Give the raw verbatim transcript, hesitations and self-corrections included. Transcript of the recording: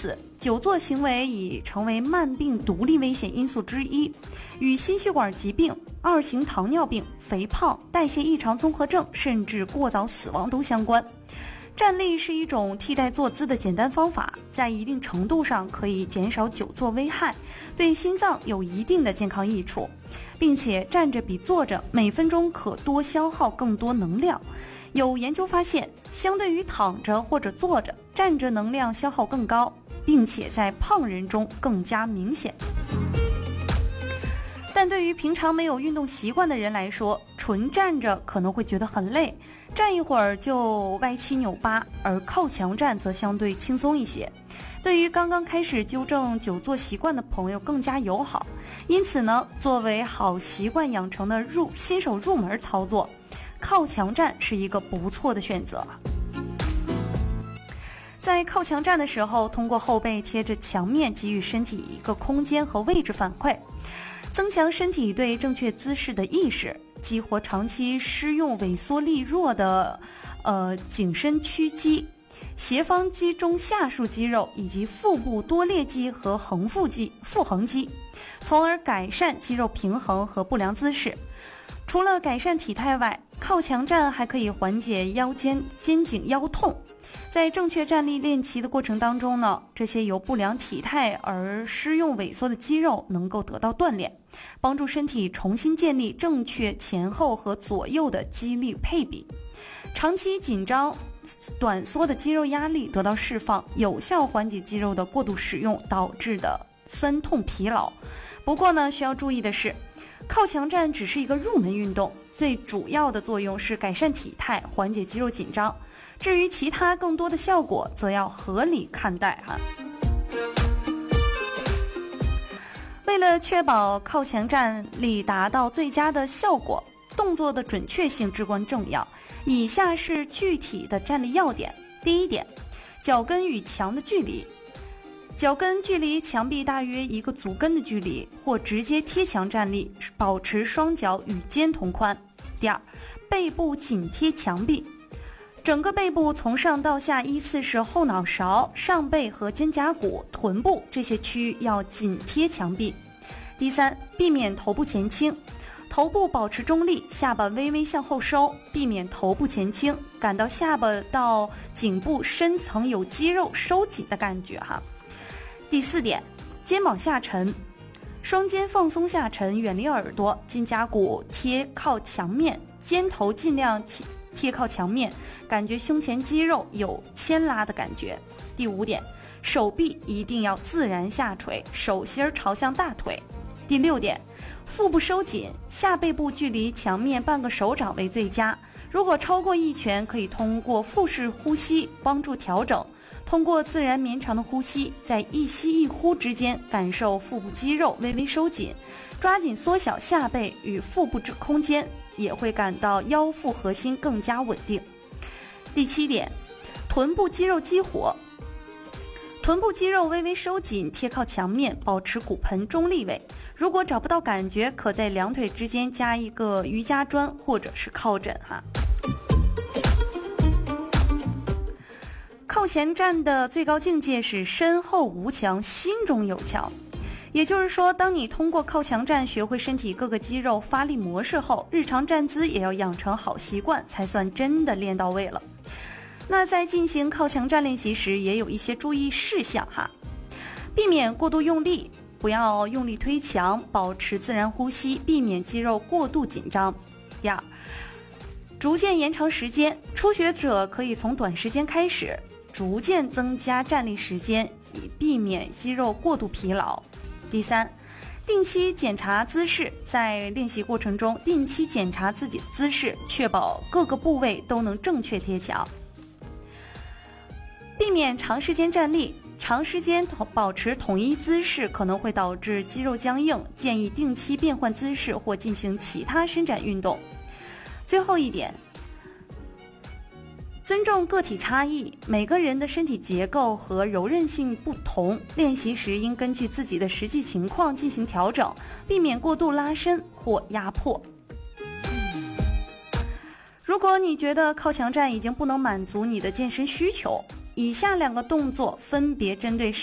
此，久坐行为已成为慢病独立危险因素之一，与心血管疾病、二型糖尿病、肥胖、代谢异常综合症甚至过早死亡都相关。站立是一种替代坐姿的简单方法，在一定程度上可以减少久坐危害，对心脏有一定的健康益处，并且站着比坐着每分钟可多消耗更多能量。有研究发现，相对于躺着或者坐着，站着能量消耗更高，并且在胖人中更加明显。但对于平常没有运动习惯的人来说，纯站着可能会觉得很累，站一会儿就歪七扭八，而靠墙站则相对轻松一些，对于刚刚开始纠正久坐习惯的朋友更加友好。因此呢，作为好习惯养成的入新手入门操作，靠墙站是一个不错的选择。在靠墙站的时候，通过后背贴着墙面给予身体一个空间和位置反馈，增强身体对正确姿势的意识，激活长期施用萎缩力弱的呃颈伸屈肌、斜方肌中下束肌肉以及腹部多裂肌和横腹肌、腹横肌，从而改善肌肉平衡和不良姿势。除了改善体态外，靠墙站还可以缓解腰间、肩颈腰痛。在正确站立练习的过程当中呢，这些由不良体态而施用萎缩的肌肉能够得到锻炼，帮助身体重新建立正确前后和左右的肌力配比。长期紧张、短缩的肌肉压力得到释放，有效缓解肌肉的过度使用导致的酸痛疲劳。不过呢，需要注意的是，靠墙站只是一个入门运动，最主要的作用是改善体态，缓解肌肉紧张。至于其他更多的效果，则要合理看待哈。为了确保靠墙站立达到最佳的效果，动作的准确性至关重要。以下是具体的站立要点。第一点，脚跟与墙的距离。脚跟距离墙壁大约一个足跟的距离，或直接贴墙站立，保持双脚与肩同宽。第二，背部紧贴墙壁，整个背部从上到下依次是后脑勺、上背和肩胛骨、臀部这些区域要紧贴墙壁。第三，避免头部前倾，头部保持中立，下巴微微向后收，避免头部前倾，感到下巴到颈部深层有肌肉收紧的感觉哈。第四点，肩膀下沉，双肩放松下沉，远离耳朵，肩胛骨贴靠墙面，肩头尽量贴贴靠墙面，感觉胸前肌肉有牵拉的感觉。第五点，手臂一定要自然下垂，手心朝向大腿。第六点，腹部收紧，下背部距离墙面半个手掌为最佳，如果超过一拳，可以通过腹式呼吸帮助调整。通过自然绵长的呼吸，在一吸一呼之间感受腹部肌肉微微收紧，抓紧缩小下背与腹部之空间，也会感到腰腹核心更加稳定。第七点，臀部肌肉激活，臀部肌肉微微收紧，贴靠墙面，保持骨盆中立位。如果找不到感觉，可在两腿之间加一个瑜伽砖或者是靠枕哈。靠墙站的最高境界是身后无墙，心中有墙。也就是说，当你通过靠墙站学会身体各个肌肉发力模式后，日常站姿也要养成好习惯，才算真的练到位了。那在进行靠墙站练习时，也有一些注意事项哈，避免过度用力，不要用力推墙，保持自然呼吸，避免肌肉过度紧张。第二，逐渐延长时间，初学者可以从短时间开始，逐渐增加站立时间，以避免肌肉过度疲劳。第三，定期检查姿势，在练习过程中定期检查自己的姿势，确保各个部位都能正确贴墙。避免长时间站立，长时间保持统一姿势可能会导致肌肉僵硬，建议定期变换姿势或进行其他伸展运动。最后一点，尊重个体差异，每个人的身体结构和柔韧性不同，练习时应根据自己的实际情况进行调整，避免过度拉伸或压迫。如果你觉得靠墙站已经不能满足你的健身需求，以下两个动作分别针对